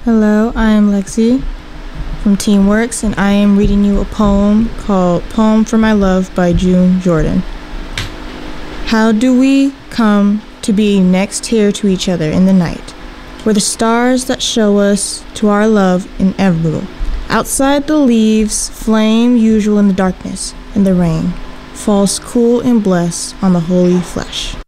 Hello, I am Lexi from Teamworks, and I am reading you a poem called Poem for My Love by June Jordan. How do we come to be next here to each other in the night, where the stars that show us to our love inevitable? Outside the leaves flame usual in the darkness, and the rain falls cool and blessed on the holy flesh.